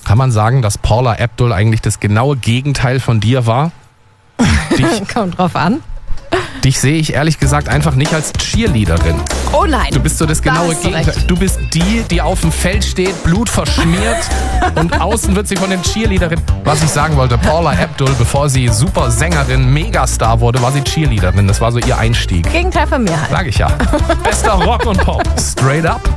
Kann man sagen, dass Paula Abdul eigentlich das genaue Gegenteil von dir war? Kommt drauf an. Dich sehe ich ehrlich gesagt einfach nicht als Cheerleaderin. Oh nein. Du bist so das genaue hast du Gegenteil. recht. Du bist die auf dem Feld steht, Blut verschmiert und außen wird sie von den Cheerleaderinnen. Was ich sagen wollte, Paula Abdul, bevor sie super Sängerin, Megastar wurde, war sie Cheerleaderin. Das war so ihr Einstieg. Gegenteil von mir halt. Sag ich ja. Bester Rock und Pop. Straight up.